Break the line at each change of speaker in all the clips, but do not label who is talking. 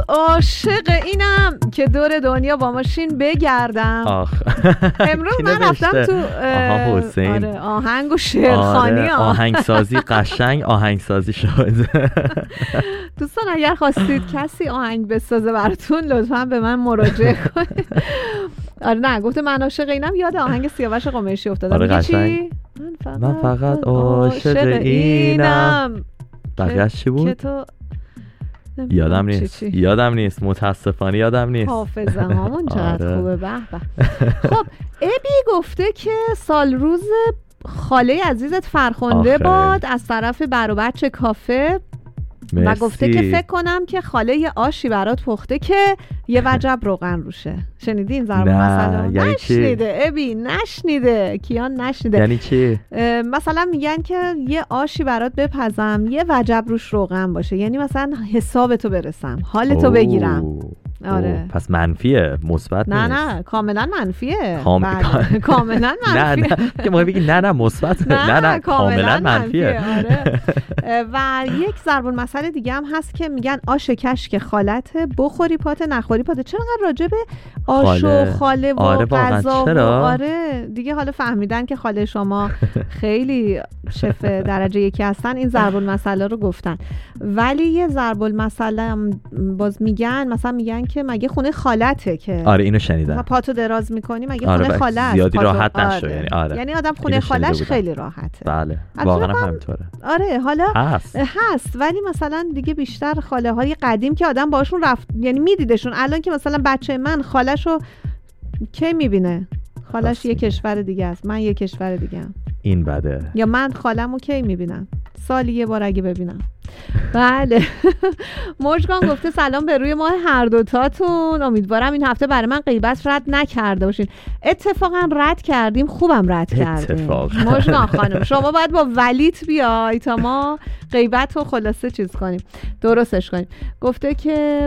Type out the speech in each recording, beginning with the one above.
عاشق اینم که دور دنیا با ماشین بگردم. امروز من رفتم تو
حسین
آهنگ و شعرخوانی.
آهنگسازی قشنگ آهنگسازی شد.
دوستان اگر خواستید کسی آهنگ بسازه براتون لطفاً به من مراجعه کنید. آره نه گفته من عاشق اینم، یاد آهنگ سیاوش قمیشی افتادم.
میگه چی؟ من فقط عاشق اینم. بقیه‌اش چی بود؟ یادم نیست متاسفانه یادم نیست.
حافظه هامون چقدر خوبه. به به. خب ابی گفته که سال روز خاله عزیزت فرخنده باد از طرف بر و بچه کافه
مرسی.
و گفته که فکر کنم که خاله یه آشی برات پخته که یه وجب روغن روشه. شنیدی این ضرب مثلا؟
یعنی
نشنیده ابی، نشنیده کیان، نشنیده.
یعنی چی؟
مثلا میگن که یه آشی برات بپزم یه وجب روش روغن باشه، یعنی مثلا حسابتو برسم، حالتو بگیرم. آره.
پس منفیه، مثبت نیست.
نه کاملا منفیه.
کاملا منفیه. نه که ما بگی نه مثبت. نه کاملا منفیه.
آره. و یک ضرب المثل دیگه هم هست که میگن آش کشک خالته، بخوری پاته نخوری پاته. چرا انقدر راجع به آش و خاله و غذا و آره دیگه حالا فهمیدن که خاله شما خیلی شف درجه یکی هستن، این ضرب المثل رو گفتن. ولی یه ضرب المثل هم باز میگن، مثلا میگن که مگه خونه خالته که
آره اینو شنیدم،
پاتو دراز میکنی مگه خونه خاله است،
زیادی راحت نشو. یعنی آره
یعنی آدم خونه خالش خیلی راحته.
بله واقعا همینطوره.
آره حالا
هست
ولی مثلا دیگه بیشتر خاله های قدیم که آدم باشون رفت یعنی میدیدشون. الان که مثلا بچه من خاله‌شو کی میبینه؟ خالش یه کشور دیگه است، من یه کشور دیگه ام.
این بده.
یا من خاله‌مو کی میبینم؟ سالی یه بار اگه ببینم. بله. مژگان گفته سلام به روی ماه هر دوتاتون، امیدوارم این هفته برای من غیبت رد نکرده باشین. اتفاقا رد کردیم، خوبم رد کردیم. مژگان خانم شما باید با ولیت بیای تا ما غیبت رو خلاصه چیز کنیم، درستش کنیم. گفته که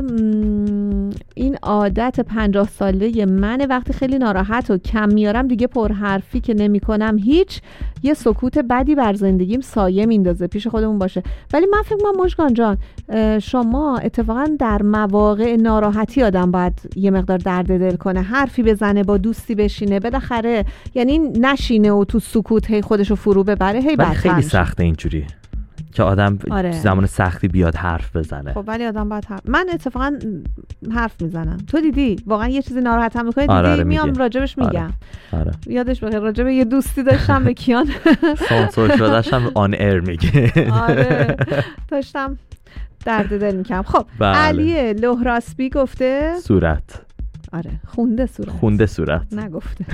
این عادت 50 ساله منه، وقتی خیلی ناراحت و کم میارم دیگه پر حرفی که نمی کنم هیچ، یه سکوت بدی بر زندگیم سایه میندازه. پیش خودمون باشه. ولی من فکر کنم مژگان جان شما اتفاقا در مواقع ناراحتی آدم باید یه مقدار درد دل کنه، حرفی بزنه، با دوستی بشینه، بالاخره یعنی نشینه و تو سکوت هی خودشو فرو ببره. هی بدتر
خیلی سخته اینجوری که آدم
آره.
زمان سختی بیاد حرف بزنه.
خب ولی آدم باید من اتفاقا حرف میزنم. تو دیدی واقعا یه چیزی ناراحتم میکنه دیدی
آره
میام راجبش میگم.
آره.
یادش بخیر راجب یه دوستی داشتم به کیان
سانسور شدهشم آن ایر میگه.
آره داشتم درد دل میکنم. خب
بله.
علی لهراسبی گفته
صورت.
آره خونده صورت نگفته.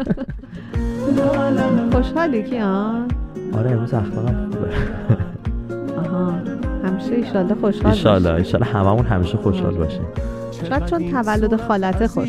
خوشحالی کیان؟
آره امروز اخلاقم خوبه.
آها همیشه ایشالله خوشحال باشی.
ایشالله هممون همیشه خوشحال باشیم.
شاید چون تولد خالته خوشحال